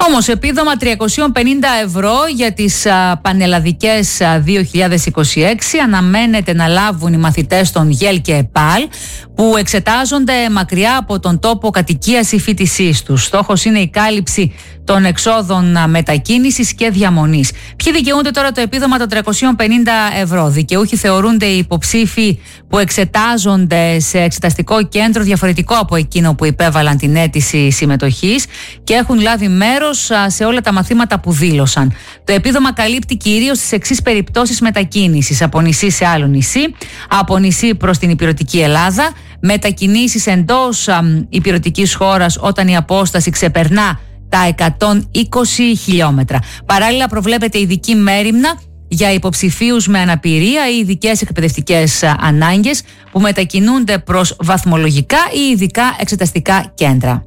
Όμως επίδομα 350 ευρώ για τις πανελλαδικές 2026 αναμένεται να λάβουν οι μαθητές των ΓΕΛ και ΕΠΑΛ που εξετάζονται μακριά από τον τόπο κατοικίας ή φοιτησής τους. Στόχος είναι η κάλυψη των εξόδων μετακίνησης και διαμονής. Ποιοι δικαιούνται τώρα το επίδομα των 350 ευρώ? Δικαιούχοι θεωρούνται οι υποψήφοι που εξετάζονται σε εξεταστικό κέντρο διαφορετικό από εκείνο που υπέβαλαν την αίτηση συμμετοχής και έχουν λάβει μέρος σε όλα τα μαθήματα που δήλωσαν. Το επίδομα καλύπτει κυρίως τις εξής περιπτώσεις μετακίνησης: από νησί σε άλλο νησί, από νησί προς την υπηρετική Ελλάδα, μετακινήσεις εντός υπηρετικής χώρας όταν η απόσταση ξεπερνά τα 120 χιλιόμετρα. Παράλληλα, προβλέπεται ειδική μέριμνα για υποψηφίους με αναπηρία ή ειδικές εκπαιδευτικές ανάγκες που μετακινούνται προς βαθμολογικά ή ειδικά εξεταστικά κέντρα.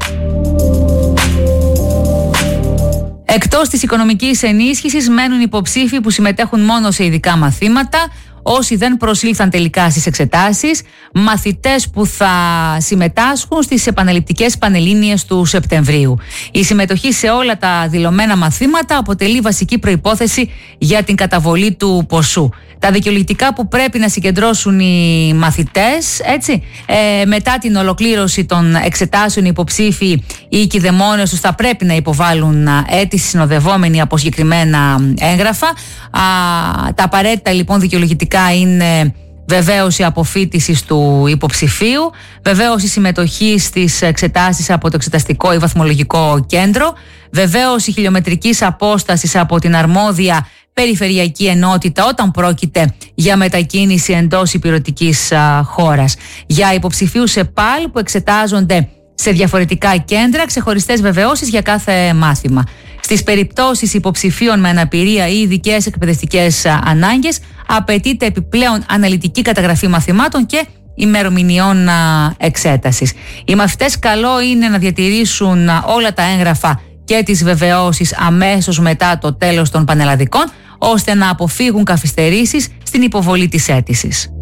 Εκτός της οικονομικής ενίσχυσης μένουν υποψήφοι που συμμετέχουν μόνο σε ειδικά μαθήματα, όσοι δεν προσήλθαν τελικά στις εξετάσεις, μαθητές που θα συμμετάσχουν στις επαναληπτικές πανελλήνιες του Σεπτεμβρίου. Η συμμετοχή σε όλα τα δηλωμένα μαθήματα αποτελεί βασική προϋπόθεση για την καταβολή του ποσού. Τα δικαιολογητικά που πρέπει να συγκεντρώσουν οι μαθητές, μετά την ολοκλήρωση των εξετάσεων, οι υποψήφοι ή οι κηδεμόνες τους θα πρέπει να υποβάλουν αίτηση συνοδευόμενη από συγκεκριμένα έγγραφα. Τα απαραίτητα λοιπόν δικαιολογητικά είναι βεβαίωση αποφοίτησης του υποψηφίου, βεβαίωση συμμετοχής στις εξετάσεις από το εξεταστικό ή βαθμολογικό κέντρο, βεβαίωση χιλιομετρικής απόστασης από την αρμόδια περιφερειακή ενότητα όταν πρόκειται για μετακίνηση εντός υπηρετικής χώρας. Για υποψηφίους ΕΠΑΛ που εξετάζονται σε διαφορετικά κέντρα, ξεχωριστές βεβαιώσεις για κάθε μάθημα. Στις περιπτώσεις υποψηφίων με αναπηρία ή ειδικές εκπαιδευτικές ανάγκες, απαιτείται επιπλέον αναλυτική καταγραφή μαθημάτων και ημερομηνιών εξέτασης. Οι μαθητές καλό είναι να διατηρήσουν όλα τα έγγραφα και τις βεβαιώσεις αμέσως μετά το τέλος των πανελλαδικών, ώστε να αποφύγουν καθυστερήσεις στην υποβολή της αίτησης.